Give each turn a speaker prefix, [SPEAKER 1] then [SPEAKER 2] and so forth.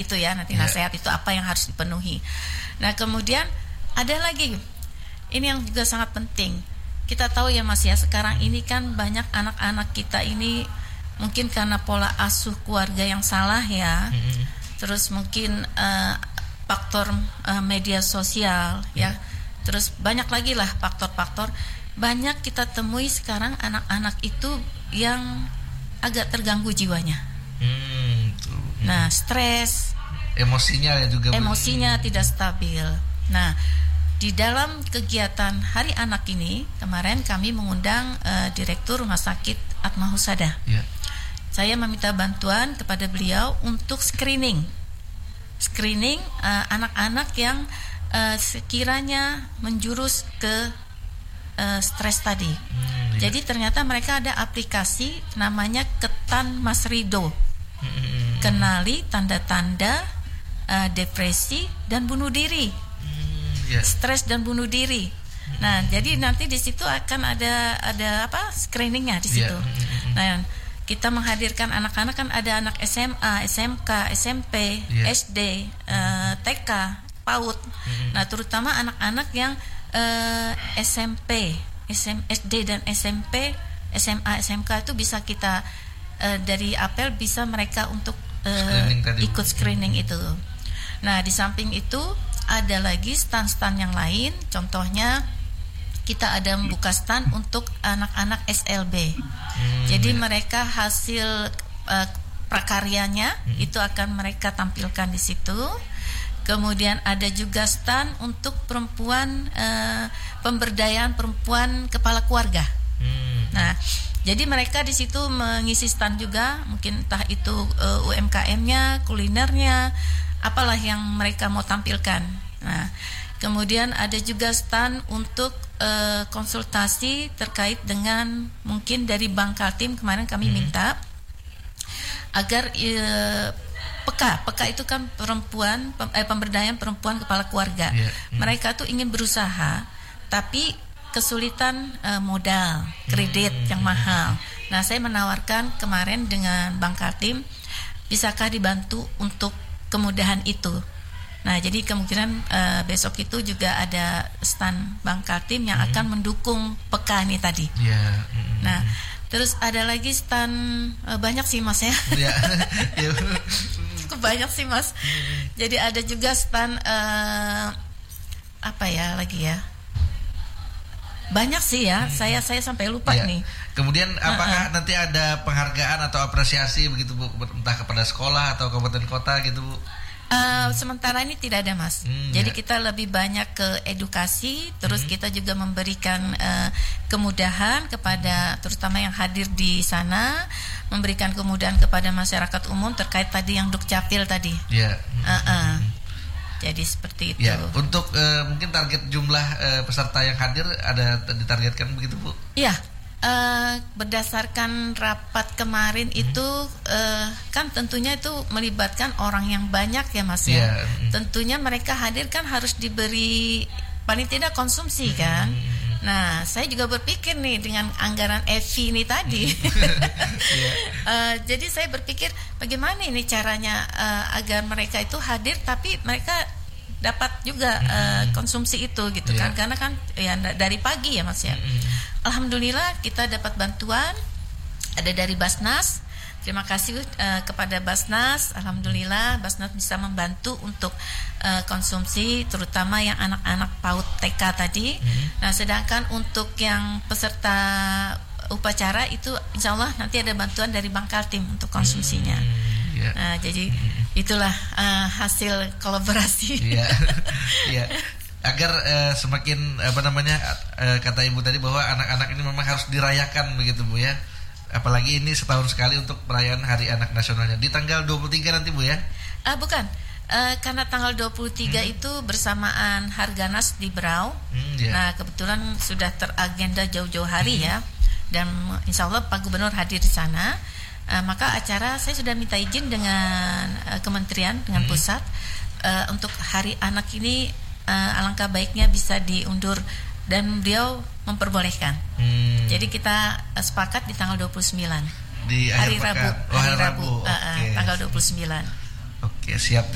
[SPEAKER 1] itu ya, nanti nasihat itu apa yang harus dipenuhi. Nah kemudian ada lagi, ini yang juga sangat penting. Kita tahu ya Mas ya, sekarang ini kan banyak anak-anak kita ini mungkin karena pola asuh keluarga yang salah ya, terus mungkin faktor media sosial ya, terus banyak lagi lah faktor-faktor. Banyak kita temui sekarang anak-anak itu yang agak terganggu jiwanya. Nah, stres, emosinya tidak stabil. Nah, di dalam kegiatan Hari Anak ini kemarin kami mengundang Direktur Rumah Sakit Atma Husada. Saya meminta bantuan kepada beliau untuk screening anak-anak yang sekiranya menjurus ke stres tadi. Jadi ternyata mereka ada aplikasi namanya Ketan Mas Rido. Kenali tanda-tanda depresi dan bunuh diri. Stres dan bunuh diri. Nah, jadi nanti di situ akan ada screeningnya di situ. Nah, kita menghadirkan anak-anak, kan ada anak SMA, SMK, SMP, SD, TK, PAUD. Nah, terutama anak-anak yang SMP, SD dan SMP, SMA, SMK itu bisa kita dari apel bisa mereka untuk ikut screening itu. Nah, di samping itu ada lagi stand-stand yang lain. Contohnya kita ada membuka stand untuk anak-anak SLB. Jadi mereka hasil prakaryanya itu akan mereka tampilkan di situ. Kemudian ada juga stand untuk perempuan, pemberdayaan perempuan kepala keluarga. Nah, jadi mereka di situ mengisi stand juga, mungkin entah itu UMKM-nya, kulinernya, apalah yang mereka mau tampilkan. Nah, kemudian ada juga stand untuk konsultasi terkait dengan mungkin dari Bangkaltim kemarin kami minta agar PK itu kan perempuan, pemberdayaan perempuan kepala keluarga. Mereka tuh ingin berusaha, tapi kesulitan modal, kredit yang mahal. Nah, saya menawarkan kemarin dengan Bangkaltim, bisakah dibantu untuk kemudahan itu. Nah, jadi kemungkinan besok itu juga ada stand Bangkaltim yang akan mendukung PK ini tadi. Nah, terus ada lagi stand banyak sih Mas ya. Cukup banyak sih Mas. Jadi ada juga stand apa ya lagi ya? Banyak sih ya. Saya sampai lupa nih.
[SPEAKER 2] Kemudian apakah nanti ada penghargaan atau apresiasi begitu Bu, entah kepada sekolah atau kabupaten kota gitu Bu?
[SPEAKER 1] Sementara ini tidak ada Mas. Jadi kita lebih banyak ke edukasi, terus kita juga memberikan kemudahan kepada terutama yang hadir di sana, memberikan kemudahan kepada masyarakat umum terkait tadi yang Dukcapil tadi. Jadi seperti itu.
[SPEAKER 2] Untuk mungkin target jumlah peserta yang hadir ada ditargetkan begitu Bu?
[SPEAKER 1] Iya. Berdasarkan rapat kemarin itu kan tentunya itu melibatkan orang yang banyak ya Mas ya. Tentunya mereka hadir kan harus diberi paling tidak konsumsi kan. Nah, saya juga berpikir nih dengan anggaran EVI ini tadi. Jadi saya berpikir bagaimana ini caranya agar mereka itu hadir tapi mereka dapat juga konsumsi itu gitu kan, karena kan ya dari pagi ya Mas ya. Alhamdulillah kita dapat bantuan ada dari Basnas. Terima kasih kepada Basnas. Alhamdulillah Basnas bisa membantu untuk konsumsi terutama yang anak-anak PAUD TK tadi. Nah, sedangkan untuk yang peserta upacara itu insya Allah nanti ada bantuan dari Bangkaltim untuk konsumsinya. Nah, jadi itulah hasil kolaborasi.
[SPEAKER 2] Agar semakin kata Ibu tadi bahwa anak-anak ini memang harus dirayakan begitu Bu ya. Apalagi ini setahun sekali untuk perayaan Hari Anak Nasionalnya di tanggal 23 nanti Bu ya?
[SPEAKER 1] Bukan. Karena tanggal 23 itu bersamaan Harganas di Berau. Nah, kebetulan sudah teragenda jauh-jauh hari ya. Dan insya Allah Pak Gubernur hadir di sana. Maka acara saya sudah minta izin dengan kementerian, dengan pusat untuk Hari Anak ini alangkah baiknya bisa diundur dan beliau memperbolehkan. Jadi kita sepakat di tanggal 29
[SPEAKER 2] di
[SPEAKER 1] hari Rabu.
[SPEAKER 2] Hari Rabu.
[SPEAKER 1] Tanggal 29.
[SPEAKER 2] Oke, siap.